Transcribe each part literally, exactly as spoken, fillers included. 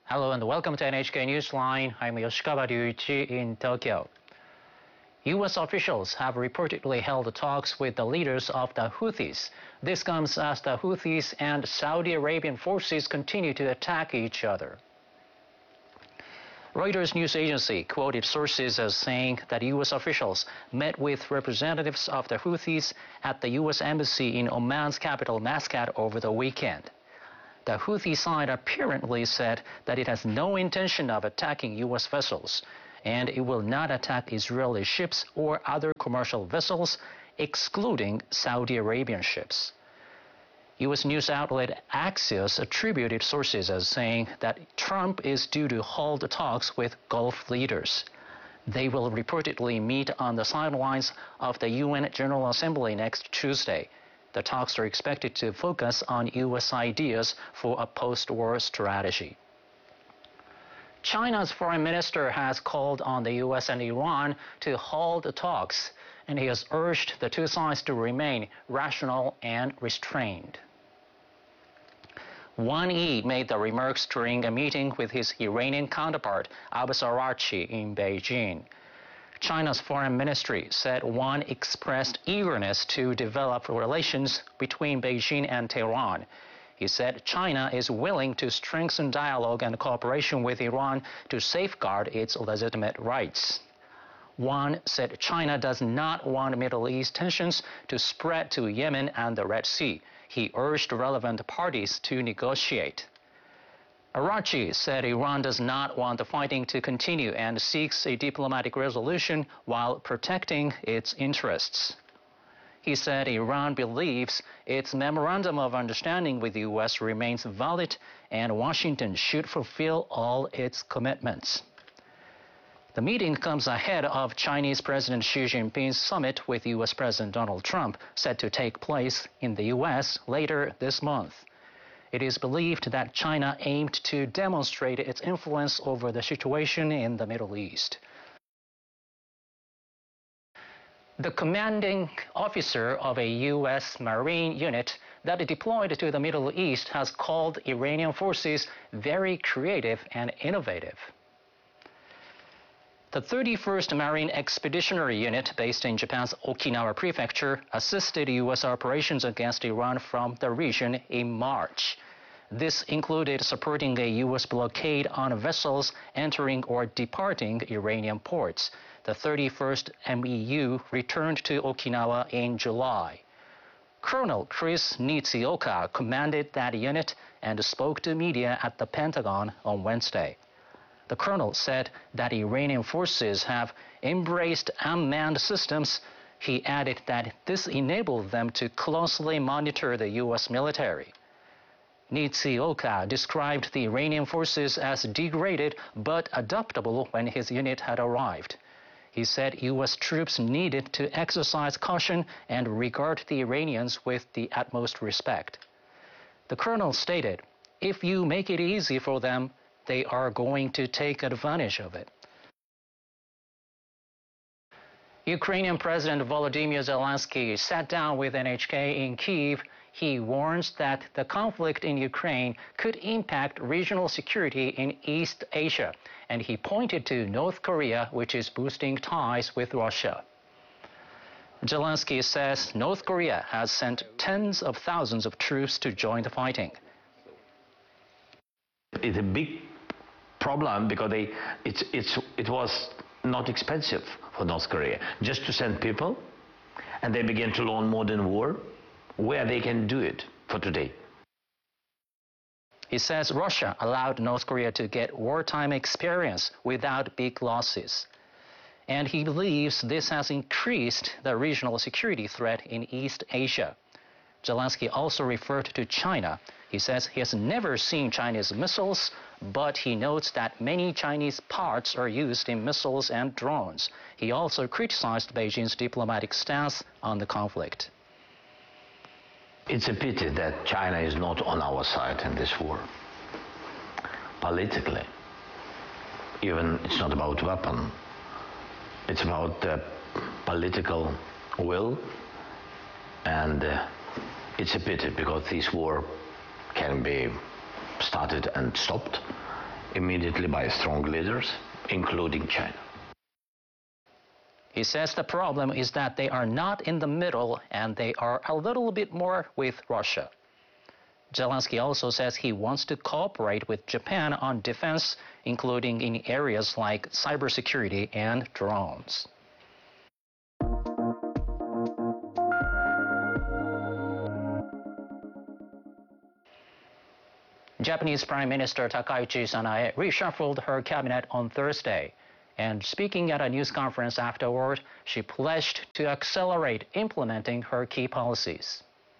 Hello and welcome to N H K Newsline. I'm Yoshikawa Ryuichi in Tokyo. U S officials have reportedly held talks with the leaders of the Houthis. This comes as the Houthis and Saudi Arabian forces continue to attack each other. Reuters news agency quoted sources as saying that U S officials met with representatives of the Houthis at the U S embassy in Oman's capital Muscat over the weekend. The Houthi side apparently said that it has no intention of attacking U S vessels, and it will not attack Israeli ships or other commercial vessels, excluding Saudi Arabian ships. U S news outlet Axios attributed sources as saying that Trump is due to hold talks with Gulf leaders. They will reportedly meet on the sidelines of the U N General Assembly next Tuesday. The talks are expected to focus on U S ideas for a post-war strategy. China's foreign minister has called on the U S and Iran to hold the talks, and he has urged the two sides to remain rational and restrained. Wang Yi made the remarks during a meeting with his Iranian counterpart, Abbas Araghchi, in Beijing. China's foreign ministry said Wang expressed eagerness to develop relations between Beijing and Tehran. He said China is willing to strengthen dialogue and cooperation with Iran to safeguard its legitimate rights. Wang said China does not want Middle East tensions to spread to Yemen and the Red Sea. He urged relevant parties to negotiate. Araghchi said Iran does not want the fighting to continue and seeks a diplomatic resolution while protecting its interests. He said Iran believes its memorandum of understanding with the U S remains valid and Washington should fulfill all its commitments. The meeting comes ahead of Chinese President Xi Jinping's summit with U S President Donald Trump, set to take place in the U S later this month. It is believed that China aimed to demonstrate its influence over the situation in the Middle East. The commanding officer of a U S Marine unit that deployed to the Middle East has called Iranian forces very creative and innovative. The thirty-first Marine Expeditionary Unit, based in Japan's Okinawa Prefecture, assisted U S operations against Iran from the region in March. This included supporting a U S blockade on vessels entering or departing Iranian ports. The thirty-first M E U returned to Okinawa in July. Colonel Chris Nitsuoka commanded that unit and spoke to media at the Pentagon on Wednesday. The colonel said that Iranian forces have embraced unmanned systems. He added that this enabled them to closely monitor the U S military. Nitsuoka described the Iranian forces as degraded but adaptable when his unit had arrived. He said U S troops needed to exercise caution and regard the Iranians with the utmost respect. The colonel stated, "If you make it easy for them, they are going to take advantage of it." Ukrainian President Volodymyr Zelensky sat down with N H K in Kyiv. He warns that the conflict in Ukraine could impact regional security in East Asia, and he pointed to North Korea, which is boosting ties with Russia. Zelensky says North Korea has sent tens of thousands of troops to join the fighting. It's a big problem because they, it's, it's, it was not expensive for North Korea just to send people, and they began to learn modern war where they can do it for today. He says Russia allowed North Korea to get wartime experience without big losses, and he believes this has increased the regional security threat in East Asia. Zelensky also referred to China. He says he has never seen Chinese missiles, but he notes that many Chinese parts are used in missiles and drones. He also criticized Beijing's diplomatic stance on the conflict. It's a pity that China is not on our side in this war. Politically, even it's not about weapon. It's about the political will, and uh, it's a pity because this war can be started and stopped immediately by strong leaders, including China. He says the problem is that they are not in the middle and they are a little bit more with Russia. Zelensky also says he wants to cooperate with Japan on defense, including in areas like cybersecurity and drones. Japanese Prime Minister Takaichi Sanae reshuffled her cabinet on Thursday. And speaking at a news conference afterward, she pledged to accelerate implementing her key policies.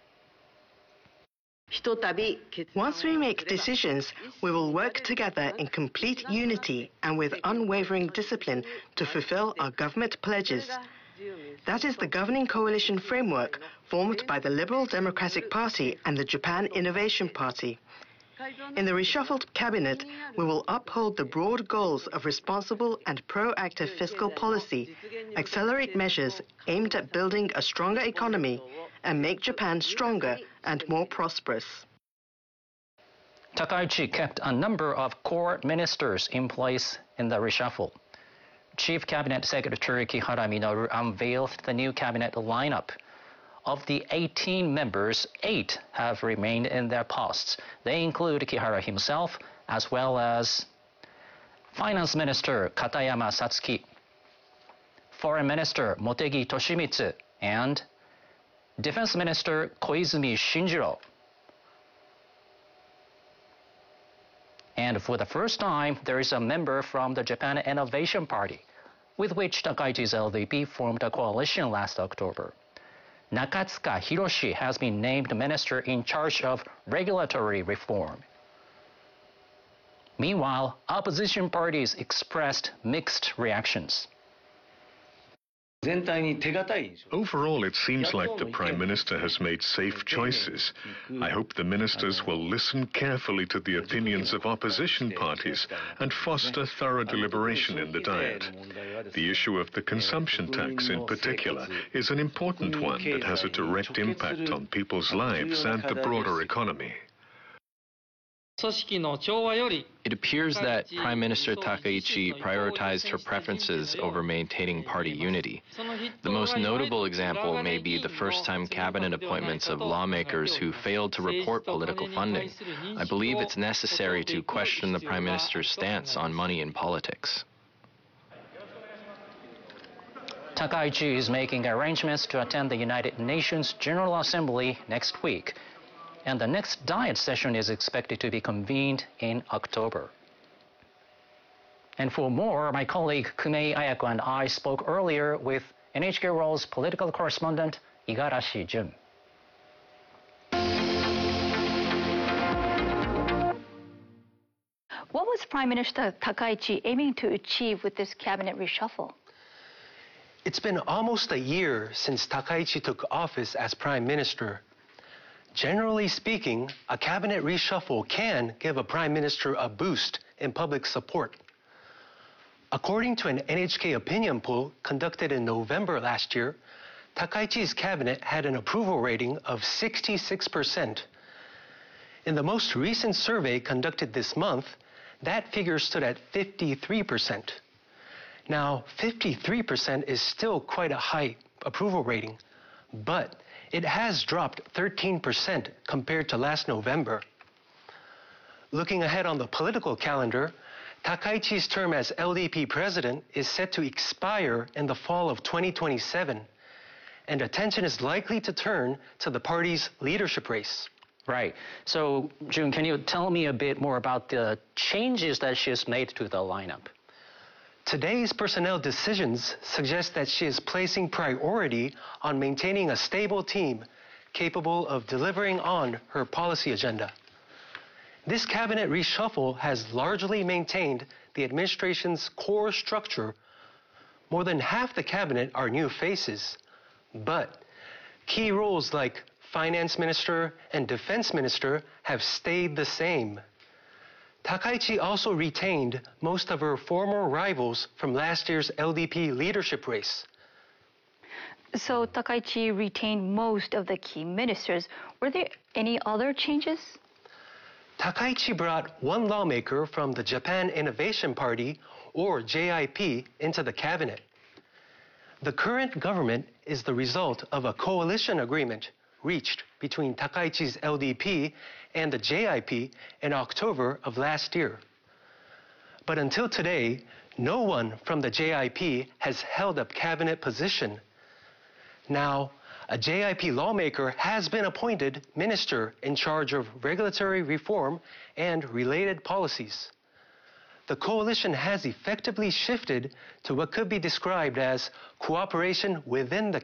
Once we make decisions, we will work together in complete unity and with unwavering discipline to fulfill our government pledges. That is the governing coalition framework formed by the Liberal Democratic Party and the Japan Innovation Party. In the reshuffled cabinet, we will uphold the broad goals of responsible and proactive fiscal policy, accelerate measures aimed at building a stronger economy, and make Japan stronger and more prosperous. Takaichi kept a number of core ministers in place in the reshuffle. Chief Cabinet Secretary Kihara Minoru unveiled the new cabinet lineup. Of the eighteen members, eight have remained in their posts. They include Kihara himself, as well as Finance Minister Katayama Satsuki, Foreign Minister Motegi Toshimitsu, and Defense Minister Koizumi Shinjiro. And for the first time, there is a member from the Japan Innovation Party, with which Takaichi's L D P formed a coalition last October. Nakatsuka Hiroshi has been named minister in charge of regulatory reform. Meanwhile, opposition parties expressed mixed reactions. Overall, it seems like the Prime Minister has made safe choices. I hope the ministers will listen carefully to the opinions of opposition parties and foster thorough deliberation in the Diet. The issue of the consumption tax in particular is an important one that has a direct impact on people's lives and the broader economy. It appears that Prime Minister Takaichi prioritized her preferences over maintaining party unity. The most notable example may be the first-time cabinet appointments of lawmakers who failed to report political funding. I believe it's necessary to question the Prime Minister's stance on money in politics. Takaichi is making arrangements to attend the United Nations General Assembly next week, and the next Diet session is expected to be convened in October. And for more, my colleague Kumei Ayako and I spoke earlier with N H K World's political correspondent Igarashi Jun. What was Prime Minister Takaichi aiming to achieve with this cabinet reshuffle? It's been almost a year since Takaichi took office as Prime Minister. Generally speaking, a cabinet reshuffle can give a prime minister a boost in public support. According to an N H K opinion poll conducted in November last year, Takaichi's cabinet had an approval rating of sixty-six percent. In the most recent survey conducted this month, that figure stood at fifty-three percent. Now, fifty-three percent is still quite a high approval rating, but it has dropped thirteen percent compared to last November. Looking ahead on the political calendar, Takaichi's term as L D P president is set to expire in the fall of twenty twenty-seven, and attention is likely to turn to the party's leadership race. Right. So, Jun, can you tell me a bit more about the changes that she has made to the lineup? Today's personnel decisions suggest that she is placing priority on maintaining a stable team capable of delivering on her policy agenda. This cabinet reshuffle has largely maintained the administration's core structure. More than half the cabinet are new faces, but key roles like finance minister and defense minister have stayed the same. Takaichi also retained most of her former rivals from last year's L D P leadership race. So Takaichi retained most of the key ministers. Were there any other changes? Takaichi brought one lawmaker from the Japan Innovation Party, or J I P, into the cabinet. The current government is the result of a coalition agreement reached between Takaichi's L D P and the J I P in October of last year. But until today, no one from the J I P has held a cabinet position. Now, a J I P lawmaker has been appointed minister in charge of regulatory reform and related policies. The coalition has effectively shifted to what could be described as cooperation within the